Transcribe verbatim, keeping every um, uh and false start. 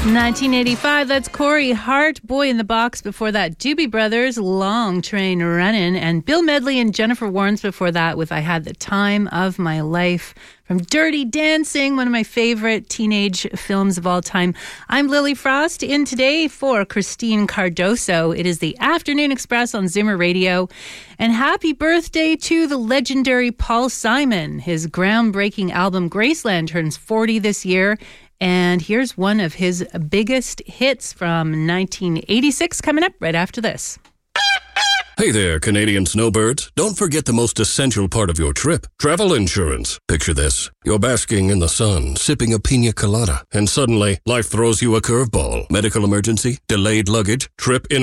nineteen eighty-five, that's Corey Hart. Boy in the Box before that. Doobie Brothers, Long Train Runnin'. And Bill Medley and Jennifer Warnes before that with I Had the Time of My Life. From Dirty Dancing, one of my favorite teenage films of all time. I'm Lily Frost, in today for Christine Cardoso. It is the Afternoon Express on Zimmer Radio. And happy birthday to the legendary Paul Simon. His groundbreaking album Graceland turns forty this year. And here's one of his biggest hits from nineteen eighty-six coming up right after this. Hey there, Canadian snowbirds. Don't forget the most essential part of your trip, travel insurance. Picture this. You're basking in the sun, sipping a pina colada, and suddenly life throws you a curveball. Medical emergency, delayed luggage, trip in